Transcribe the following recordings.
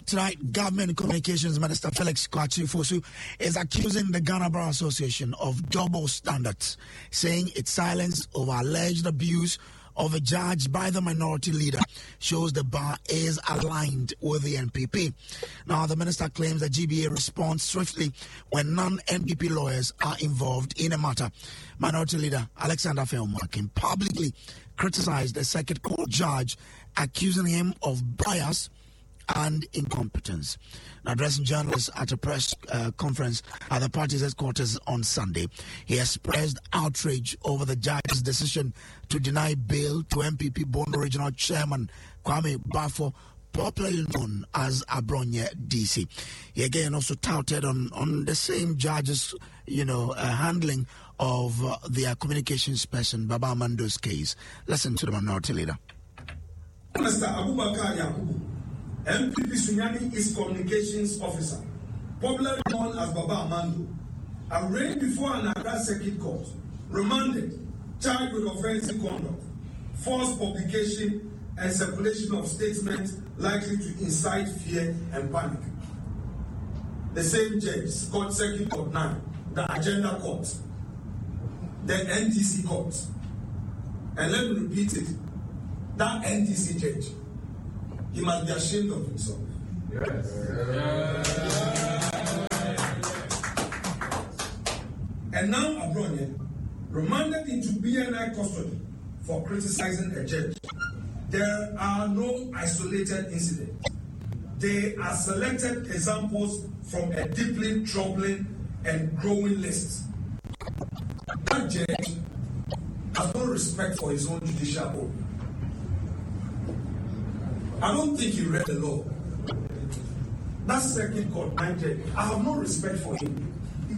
tonight, Government Communications Minister Felix Kwakye Fosu is accusing the Ghana Bar Association of double standards, saying its silence over alleged abuse of a judge by the minority leader shows the bar is aligned with the NPP. Now, the minister claims the GBA responds swiftly when non-NPP lawyers are involved in a matter. Minority leader Alexander Feomakin publicly criticized the circuit court judge, accusing him of bias and incompetence. Now, addressing journalists at a press conference at the party's headquarters on Sunday, he expressed outrage over the judge's decision to deny bail to MPP Bondo Regional Chairman Kwame Bafo, popularly known as Abronye DC. He again also touted on the same judge's, handling of their communications person, Baba Amando's case. Listen to the minority leader. Mr. Abubakar Yakubu, MPP Sunyani is communications officer, popularly known as Baba Amando, arraigned before an Accra Circuit Court, remanded, charged with offensive conduct, false publication and circulation of statements likely to incite fear and panic. The same judge, Scott Circuit Court 9, the Agenda Court, the NDC Court, and let me repeat it, that NDC judge, he must be ashamed of himself. Yes. And now Abronye, remanded into BNI custody for criticizing a judge. There are no isolated incidents. They are selected examples from a deeply troubling and growing list. That judge has no respect for his own judicial body. I don't think he read the law. That Circuit Court, I have no respect for him.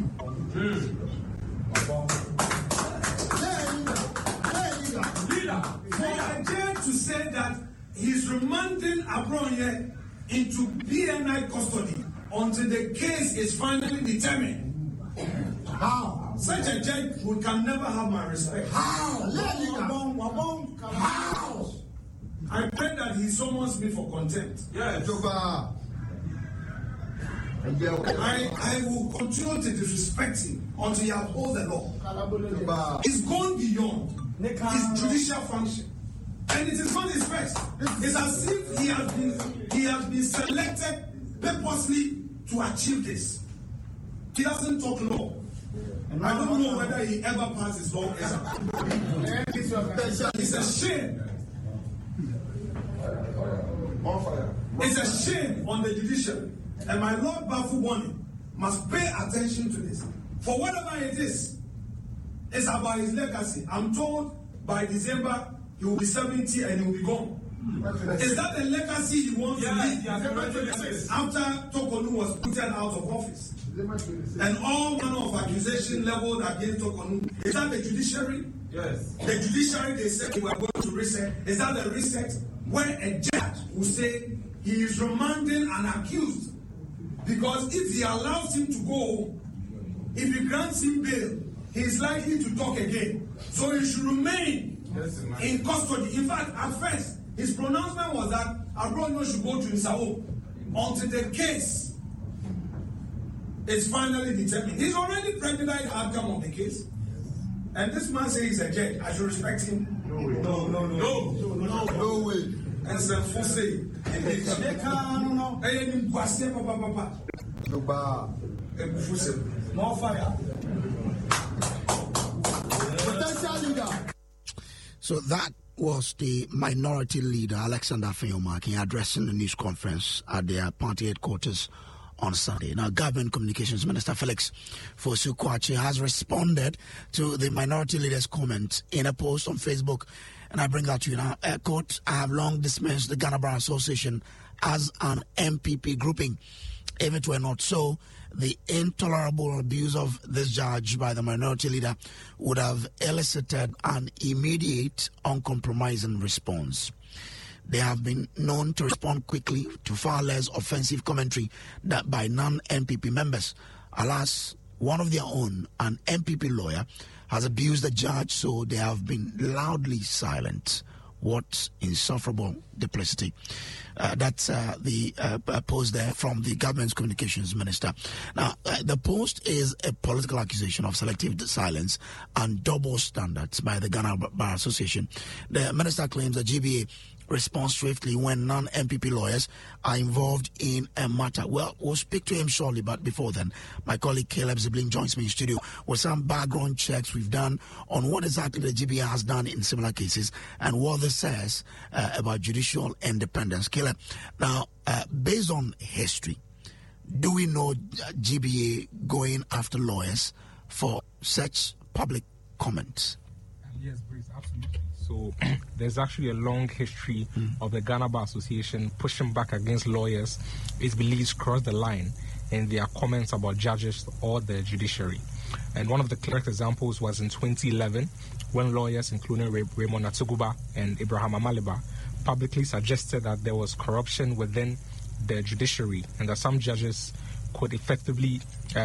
For a judge to say that he's remanding Abronye into BNI custody until the case is finally determined. How? Such a judge can never have my respect. How? How? I pray that he summons me for contempt. Yes. I will continue to disrespect him until he upholds the law. He's gone beyond his judicial function. And it is not his first. It's as if he has been selected purposely to achieve this. He doesn't talk law. And I don't know whether he ever passed his law exam. It's a shame. It's a shame on the judiciary. And my Lord Bafu Boni must pay attention to this. For whatever it is, it's about his legacy. I'm told by December he will be 70 and he will be gone. Is that the legacy he wants to leave? After Tokonu was put out of office. And all manner of accusation leveled against Tokonu. Is that the judiciary? Yes. The judiciary, they said we were going to reset. Is that the reset where a judge will say he is remanding an accused? Because if he allows him to go, if he grants him bail, he is likely to talk again. So he should remain in custody. In fact, at first, his pronouncement was that Abronye should go to Nsao until the case is finally determined. He's already prejudiced the outcome of the case. And this man says he's a judge. I should respect him. No way. And some fool say, more fire. So that was the minority leader, Alexander Feomakin, addressing the news conference at their party headquarters on Sunday. Now, Government Communications Minister Felix Fosu Kwakye has responded to the minority leader's comment in a post on Facebook. And I bring that to you now. Quote, I have long dismissed the Ghana Bar Association as an MPP grouping. If it were not so, the intolerable abuse of this judge by the minority leader would have elicited an immediate, uncompromising response. They have been known to respond quickly to far less offensive commentary that by non-MPP members. Alas, one of their own, an MPP lawyer, has abused the judge, so they have been loudly silent What insufferable duplicity. That's the post there from the government's communications minister. Now, the post is a political accusation of selective silence and double standards by the Ghana Bar Association. The minister claims the GBA responds swiftly when non-MPP lawyers are involved in a matter. Well, we'll speak to him shortly, but before then, my colleague Caleb Zibling joins me in studio with some background checks we've done on what exactly the GBA has done in similar cases and what this says about judicial independence. Caleb, now, based on history, do we know GBA going after lawyers for such public comments? Yes, Bruce, absolutely. So there's actually a long history of the Ghana Bar Association pushing back against lawyers it believes cross the line in their comments about judges or the judiciary. And one of the clearest examples was in 2011 when lawyers, including Raymond Atsuguba and Abraham Amaliba, publicly suggested that there was corruption within the judiciary and that some judges could effectively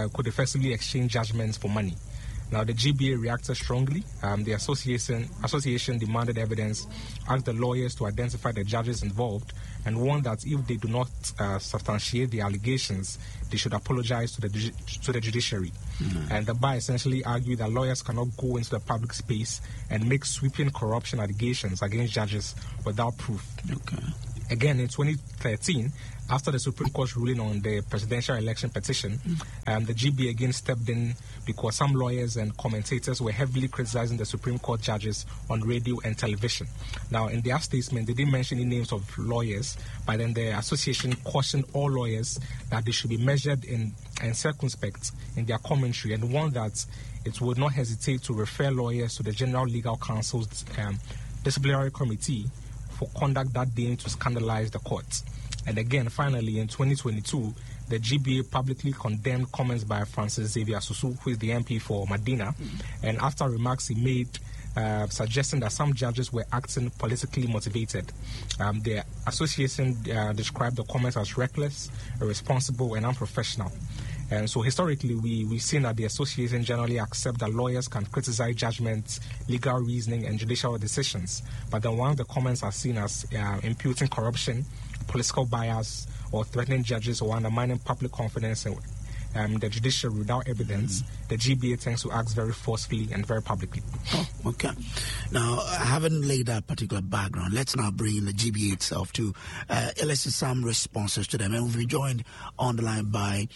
exchange judgments for money. Now, the GBA reacted strongly. The association demanded evidence, asked the lawyers to identify the judges involved, and warned that if they do not substantiate the allegations, they should apologize to the judiciary. And the bar essentially argued that lawyers cannot go into the public space and make sweeping corruption allegations against judges without proof. Okay. Again, in 2013, after the Supreme Court's ruling on the presidential election petition, the GBA again stepped in because some lawyers and commentators were heavily criticizing the Supreme Court judges on radio and television. Now, in their statement, they didn't mention any names of lawyers, but then the association cautioned all lawyers that they should be measured and circumspect in their commentary and warned that it would not hesitate to refer lawyers to the General Legal Counsel's disciplinary committee for conduct that deemed to scandalize the courts. And again, finally, in 2022, the GBA publicly condemned comments by Francis Xavier Susu, who is the MP for Medina, and after remarks he made suggesting that some judges were acting politically motivated. The association described the comments as reckless, irresponsible, and unprofessional. And so historically, we've seen that the association generally accept that lawyers can criticize judgments, legal reasoning, and judicial decisions. But then one of the comments are seen as imputing corruption, political bias, or threatening judges or undermining public confidence in the judiciary without evidence, the GBA tends to act very forcefully and very publicly. Oh, okay. Now, having laid that particular background, let's now bring in the GBA itself to elicit some responses to them. And we'll be joined on the line by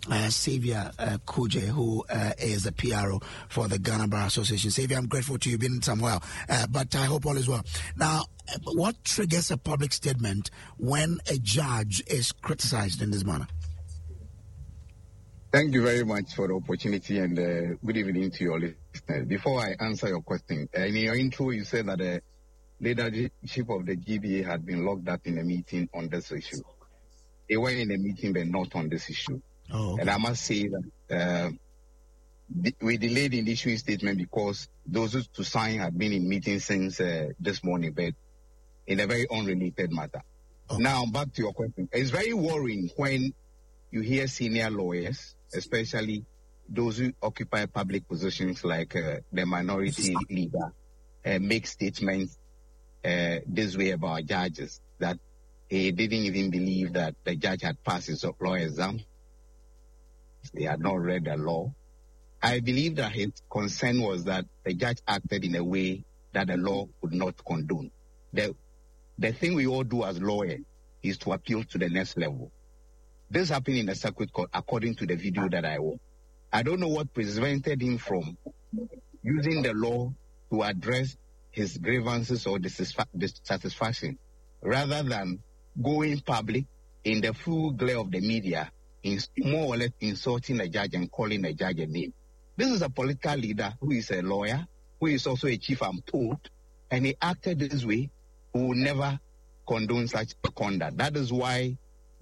Xavier Kuje, who is a PRO for the Ghana Bar Association. Xavier, I'm grateful to you. You've been somewhere, but I hope all is well. Now, what triggers a public statement when a judge is criticized in this manner? Thank you very much for the opportunity and good evening to your listeners. Before I answer your question, in your intro you said that the leadership of the GBA had been locked up in a meeting on this issue. They were in a meeting but not on this issue. Oh, okay. And I must say that we delayed in issuing statement because those who to sign had been in meetings since this morning, but in a very unrelated matter. Okay. Now, back to your question. It's very worrying when you hear senior lawyers, especially those who occupy public positions like the minority leader, make statements this way about judges, that he didn't even believe that the judge had passed his law exam. They had not read the law. I believe that his concern was that the judge acted in a way that the law would not condone. The thing we all do as lawyers is to appeal to the next level. This happened in the circuit court according to the video that I watched. I don't know what prevented him from using the law to address his grievances or dissatisfaction, rather than going public in the full glare of the media, more or less insulting the judge and calling the judge a name. This is a political leader who is a lawyer, who is also a chief, I'm told, and he acted this way, who will never condone such a conduct. That is why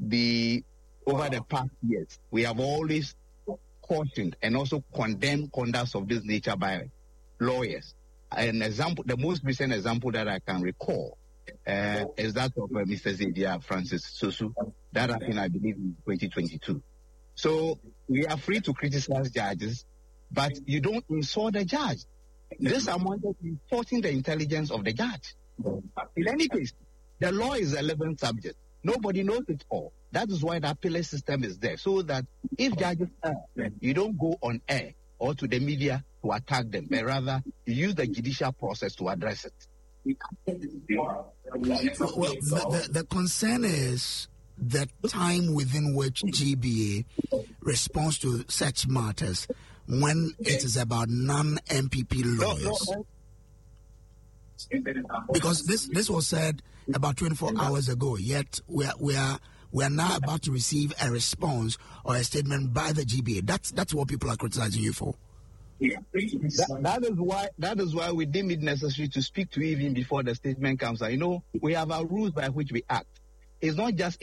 over the past years, we have always cautioned and also condemned conducts of this nature by lawyers. An example, the most recent example that I can recall is that of Mr. Xavier Francis Susu. That happened, I believe, in 2022. So we are free to criticize judges, but you don't insult the judge. This amounted to insulting the intelligence of the judge. In any case, the law is a living subject. Nobody knows it all. That is why the appellate system is there, so that if judges you don't go on air or to the media to attack them, but rather you use the judicial process to address it. Well, the concern is the time within which GBA responds to such matters when it is about non-MPP lawyers. Because this was said about 24 hours ago, yet we are now about to receive a response or a statement by the GBA. That's what people are criticizing you for. That is why we deem it necessary to speak to you even before the statement comes out. You know, we have our rules by which we act. It's not just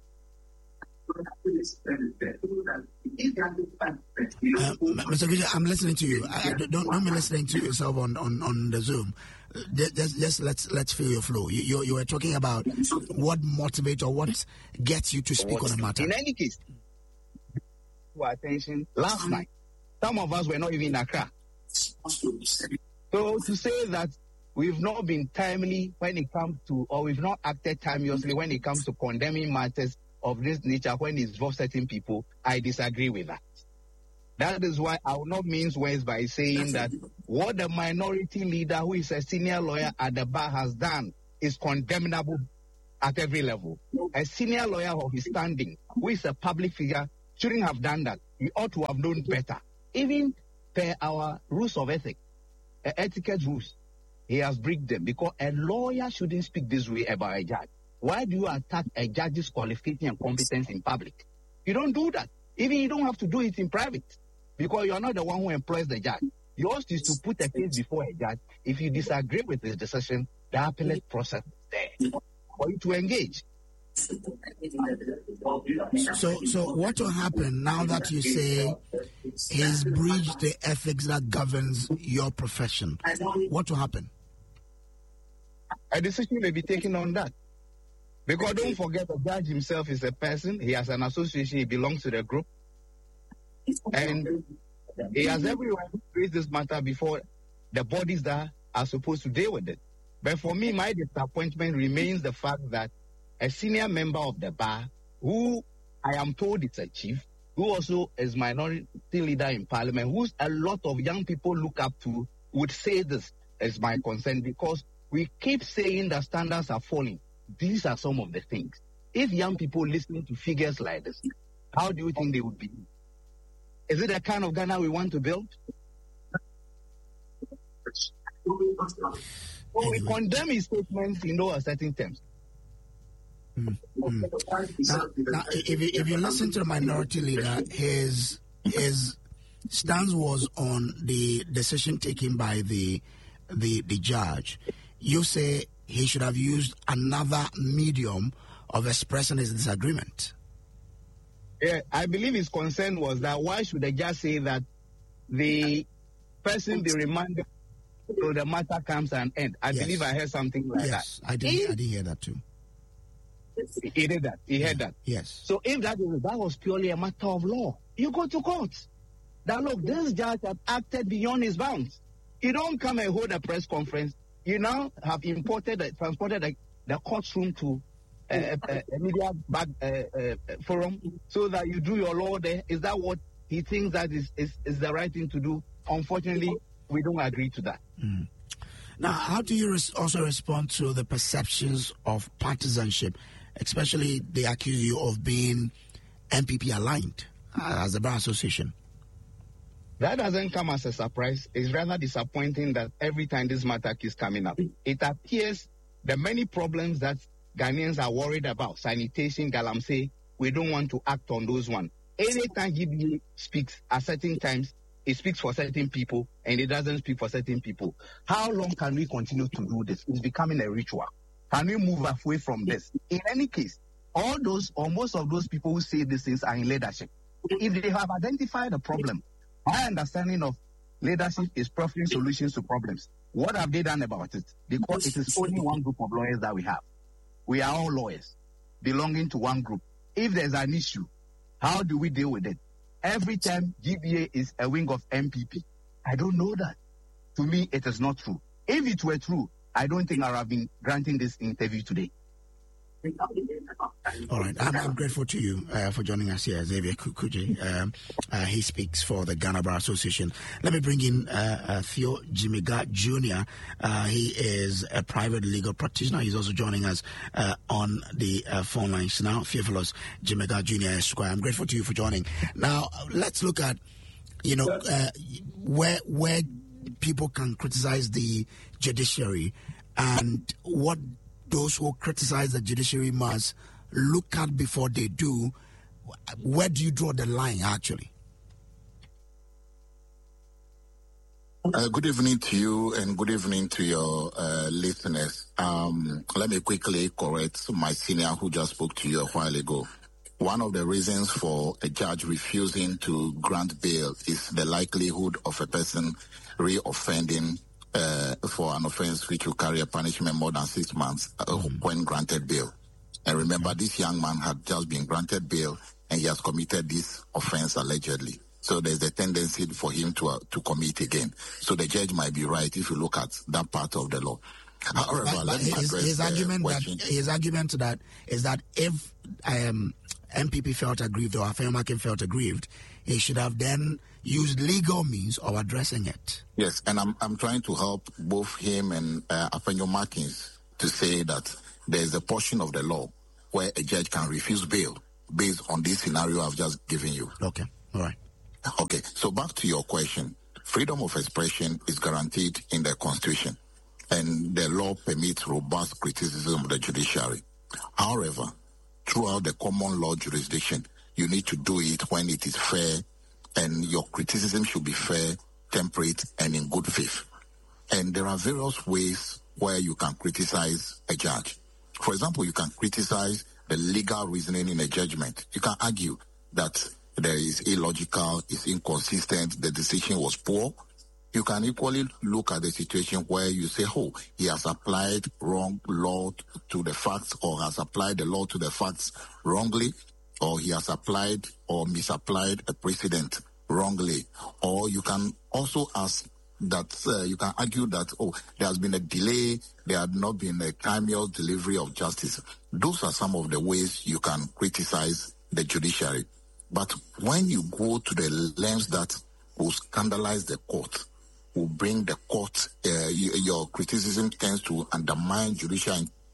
Mr. Vijay, I'm listening to you. Don't be listening to yourself on the Zoom. Just let's feel your flow. You were talking about what motivates or what gets you to speak on a matter. In any case, to our attention last night. Some of us were not even in Accra. So to say that we've not been timely when it comes to, or we've not acted timeously when it comes to condemning matters of this nature when it involves certain people, I disagree with that. That is why I will not mince words by saying that what the minority leader, who is a senior lawyer at the bar, has done is condemnable at every level. A senior lawyer of his standing, who is a public figure, shouldn't have done that. We ought to have known better. Even per our rules of ethics, etiquette rules, he has breached them, because a lawyer shouldn't speak this way about a judge. Why do you attack a judge's qualification and competence in public? You don't do that. Even you don't have to do it in private, because you are not the one who employs the judge. Yours is to put a case before a judge. If you disagree with his decision, the appellate process is there for you to engage. So what will happen now that you say he's breached the ethics that governs your profession? What will happen? A decision may be taken on that. Because don't forget, the judge himself is a person. He has an association. He belongs to the group. And he has every right to raise this matter before the bodies that are supposed to deal with it. But for me, my disappointment remains the fact that a senior member of the bar, who I am told is a chief, who also is minority leader in parliament, who a lot of young people look up to, would say this is my concern, because we keep saying that standards are falling. These are some of the things. If young people listening to figures like this, how do you think they would be? Is it the kind of Ghana we want to build? Well, we condemn his statements in no certain terms. Now, if you listen to the minority leader, his stance was on the decision taken by the judge. You say he should have used another medium of expressing his disagreement. Yeah, I believe his concern was that why should the judge say that the person be remanded till the matter comes to an end? I believe I heard something like that. Yes, I did hear that too. He did that. He heard that. Yes. So if that was purely a matter of law, you go to court. That look, this judge has acted beyond his bounds. You don't come and hold a press conference. You now have transported the courtroom to a media forum so that you do your law there. Is that what he thinks that is the right thing to do? Unfortunately, we don't agree to that. Now, how do you also respond to the perceptions of partisanship, especially they accuse you of being MPP aligned as a bar association? That doesn't come as a surprise. It's rather disappointing that every time this matter keeps coming up, it appears the many problems that Ghanaians are worried about, sanitation, galamsey, we don't want to act on those ones. Anytime GBA speaks at certain times, it speaks for certain people and it doesn't speak for certain people. How long can we continue to do this? It's becoming a ritual. Can we move away from this? In any case, all those or most of those people who say these things are in leadership. If they have identified a problem, my understanding of leadership is providing solutions to problems. What have they done about it? Because it is only one group of lawyers that we have. We are all lawyers belonging to one group. If there's an issue, how do we deal with it? Every time GBA is a wing of MPP. I don't know that. To me, it is not true. If it were true, I don't think I would have been granting this interview today. All right. I'm grateful to you for joining us here, Xavier Kuje. He speaks for the Ghana Bar Association. Let me bring in Theo Jimega Jr. He is a private legal practitioner. He's also joining us on the phone lines now. Theophilus Jimega Jr. Esquire. I'm grateful to you for joining. Now, let's look at, where people can criticize the judiciary and what those who criticize the judiciary must look at before they do. Where do you draw the line, actually? Good evening to you and good evening to your listeners. Let me quickly correct my senior who just spoke to you a while ago. One of the reasons for a judge refusing to grant bail is the likelihood of a person re-offending for an offense which will carry a punishment more than 6 months when granted bail. And remember, this young man had just been granted bail and he has committed this offense allegedly. So there's a tendency for him to commit again. So the judge might be right if you look at that part of the law. However, let me address his argument to that is that if MPP felt aggrieved or Afenyomakin felt aggrieved, he should have then used legal means of addressing it. Yes, and I'm trying to help both him and Afenyomakin to say that there's a portion of the law where a judge can refuse bail based on this scenario I've just given you. Okay, all right. Okay, so back to your question. Freedom of expression is guaranteed in the Constitution, and the law permits robust criticism of the judiciary. However, throughout the common law jurisdiction, you need to do it when it is fair, and your criticism should be fair, temperate, and in good faith. And there are various ways where you can criticize a judge. For example, you can criticize the legal reasoning in a judgment. You can argue that there is illogical, it's inconsistent, the decision was poor. You can equally look at the situation where you say, oh, he has applied wrong law to the facts, or has applied the law to the facts wrongly, or he has applied or misapplied a precedent wrongly. Or you can also ask that, you can argue that, oh, there has been a delay, there had not been a timely delivery of justice. Those are some of the ways you can criticize the judiciary. But when you go to the lens that will scandalize the court, will bring the court, your criticism tends to undermine judicial.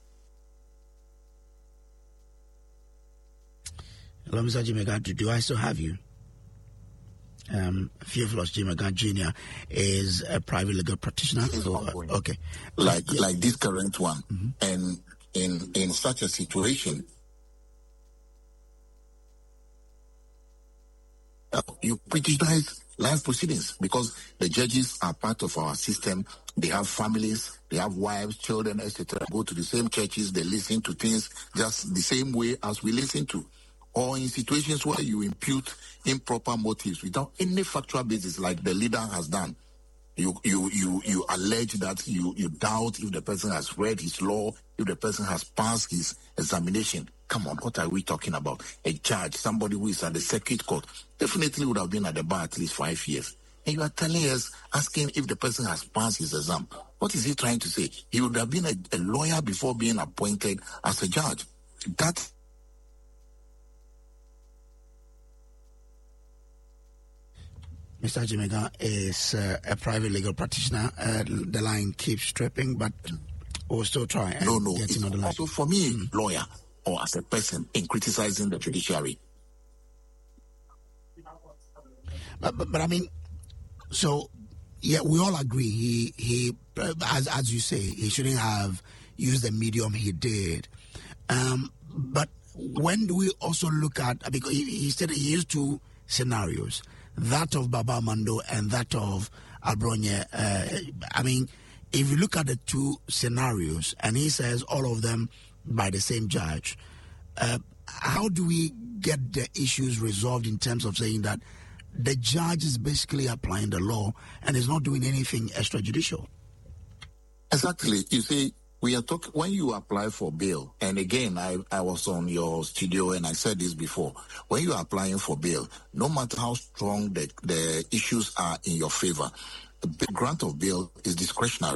Hello, Mr. Jimega, do I still have you? Theophilus Jimega Jr. is a private legal practitioner. Okay. Like this current one. Mm-hmm. And in such a situation, you criticize life proceedings because the judges are part of our system. They have families, they have wives, children, etc. Go to the same churches, they listen to things just the same way as we listen to. Or in situations where you impute improper motives without any factual basis, like the leader has done. You allege that you doubt if the person has read his law, if the person has passed his examination. Come on, what are we talking about? A judge, somebody who is at the circuit court, definitely would have been at the bar at least 5 years. And you are telling us, asking if the person has passed his exam. What is he trying to say? He would have been a lawyer before being appointed as a judge. That Mr. Jimega is a private legal practitioner. The line keeps tripping, but we'll still try. And no. It's also for me, lawyer, or as a person in criticizing the judiciary. But I mean, so yeah, we all agree. He as you say, he shouldn't have used the medium he did. But when do we also look at, because he said he used two scenarios, that of Baba Mando and that of Albronye. I mean, if you look at the two scenarios, and he says all of them by the same judge, how do we get the issues resolved in terms of saying that the judge is basically applying the law and is not doing anything extrajudicial? Exactly. You see, we are talking when you apply for bail, and again, I was on your studio and I said this before. When you are applying for bail, no matter how strong the issues are in your favor, the grant of bail is discretionary.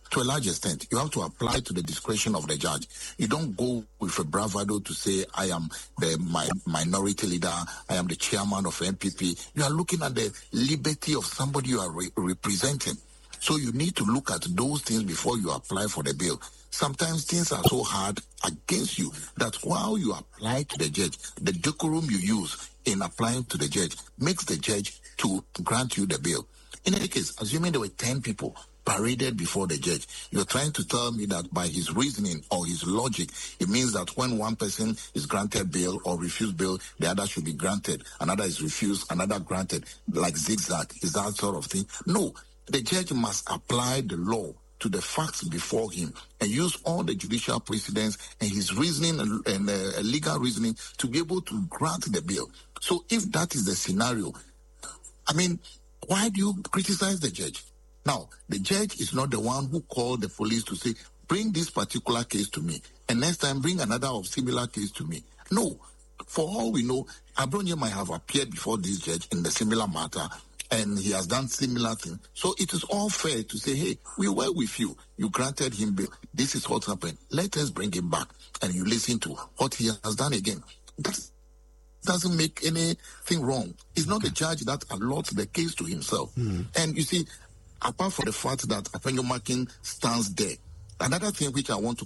to a large extent, you have to apply to the discretion of the judge. You don't go with a bravado to say, I am the minority leader, I am the chairman of NPP. You are looking at the liberty of somebody you are representing. So you need to look at those things before you apply for the bill. Sometimes things are so hard against you that while you apply to the judge, the decorum you use in applying to the judge makes the judge to grant you the bill. In any case, assuming there were 10 people paraded before the judge, you're trying to tell me that by his reasoning or his logic, it means that when one person is granted bail or refused bail, the other should be granted, another is refused, another granted, like zigzag. Is that sort of thing? No, the judge must apply the law to the facts before him and use all the judicial precedents and his reasoning and legal reasoning to be able to grant the bill. So if that is the scenario, I mean, why do you criticize the judge? Now, the judge is not the one who called the police to say, bring this particular case to me, and next time bring another of similar case to me. No. For all we know, Abronye might have appeared before this judge in the similar matter, and he has done similar things. So it is all fair to say, hey, we were with you. You granted him bail. This is what happened. Let us bring him back, and you listen to what he has done again. That doesn't make anything wrong. It's not the judge that allots the case to himself. And you see, apart from the fact that Afenyomakin stands there, another thing which I want to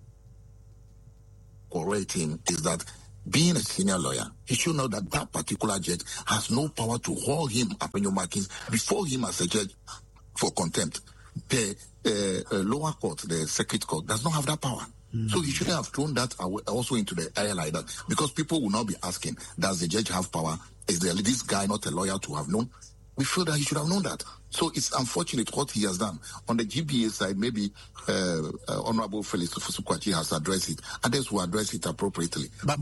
correct him is that being a senior lawyer, he should know that that particular judge has no power to hold him, Afenyomakin, before him as a judge for contempt. The lower court, the circuit court, does not have that power. So he shouldn't have thrown that also into the air like that, because people will not be asking, does the judge have power? Is this guy not a lawyer to have known? We feel that he should have known that. So it's unfortunate what he has done. On the GBA side, maybe Honorable Felix Ofosu-Kwakye has addressed it. Others will address it appropriately. But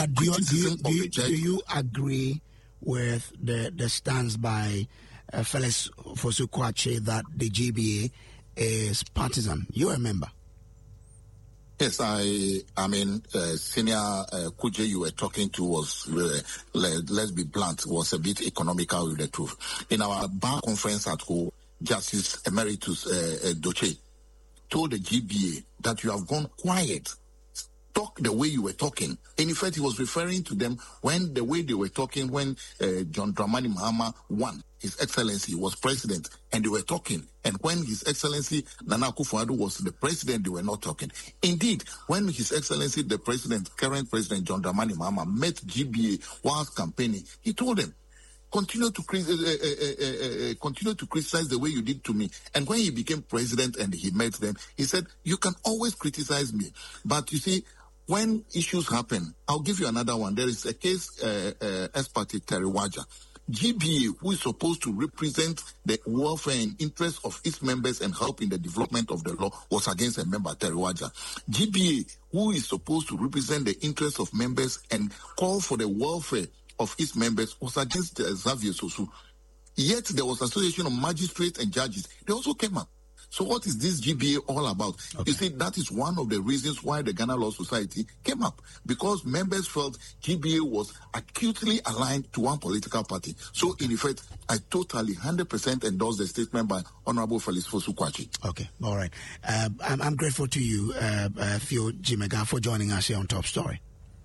do you agree with the stance by Felix Ofosu-Kwakye that the GBA is partisan? You're a member. Yes, I mean, Senior Kuje you were talking to was, let's be blunt, was a bit economical with the truth. In our bar conference at home, Justice Emeritus Doche told the GBA that you have gone quiet. Talk the way you were talking. And in fact, he was referring to them when the way they were talking when John Dramani Mahama won. His Excellency was president, and they were talking. And when His Excellency Nana Akufo-Addo was the president, they were not talking. Indeed, when His Excellency, the president, current president John Dramani Mahama, met GBA whilst campaigning, he told them, continue to criticize the way you did to me. And when he became president and he met them, he said, you can always criticize me. But you see, when issues happen, I'll give you another one. There is a case, ex parte Terry Waja. GBA, who is supposed to represent the welfare and interests of its members and help in the development of the law, was against a member, Terry Waja. GBA, who is supposed to represent the interests of members and call for the welfare of its members, was against Xavier Sosu. Yet there was Association of Magistrates and Judges. They also came up. So what is this GBA all about? Okay. You see, that is one of the reasons why the Ghana Law Society came up, because members felt GBA was acutely aligned to one political party. So in effect, I totally 100% endorse the statement by Honorable Felix Ofosu-Kwakye. Okay, all right. I'm grateful to you, Theo Jimega, for joining us here on Top Story.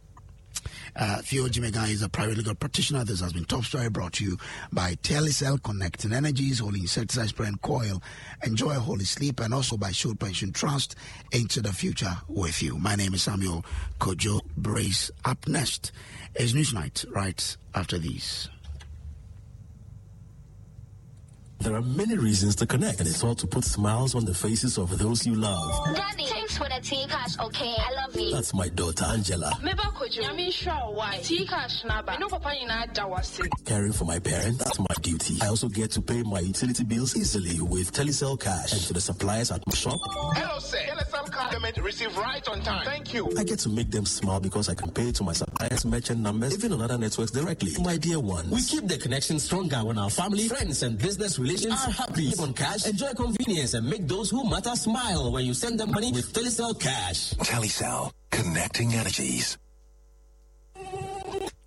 Theo Jimega is a private legal practitioner. This has been Top Story, brought to you by Telecel, Connecting Energies, Holy Insecticide Spray and Coil, Enjoy Holy Sleep, and also by Shield Pension Trust, Into the Future with You. My name is Samuel Kojo Brace. Up next is Newsnight, right after these. There are many reasons to connect, and it's all to put smiles on the faces of those you love. Daddy, thanks for the tea cash, okay? I love you. That's my daughter, Angela. Caring for my parents, that's my duty. I also get to pay my utility bills easily with Telecel Cash, and to the suppliers at my shop. Hello, sir. Telecel Cash payment received right on time. Thank you. I get to make them smile because I can pay to my suppliers' merchant numbers, even on other networks directly. My dear ones, we keep the connection stronger when our family, friends, and business relations are happy. Keep on cash, enjoy convenience, and make those who matter smile when you send them money with Telecel Cash. Telecel, connecting energies.